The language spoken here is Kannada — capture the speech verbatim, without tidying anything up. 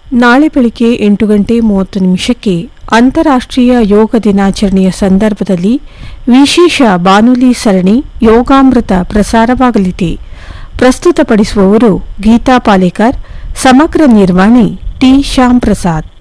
ನಾಳೆ ಬೆಳಿಗ್ಗೆ ಎಂಟು ಗಂಟೆ ಮೂವತ್ತು ನಿಮಿಷಕ್ಕೆ ಅಂತಾರಾಷ್ಟ್ರೀಯ ಯೋಗ ದಿನಾಚರಣೆಯ ಸಂದರ್ಭದಲ್ಲಿ ವಿಶೇಷ ಬಾನುಲಿ ಸರಣಿ ಯೋಗಾಮೃತ ಪ್ರಸಾರವಾಗಲಿದೆ. ಪ್ರಸ್ತುತಪಡಿಸುವವರು ಗೀತಾ ಪಾಲೇಕರ್. ಸಮಗ್ರ ನಿರ್ವಹಣೆ ಟಿ ಶ್ಯಾಮ್ ಪ್ರಸಾದ್.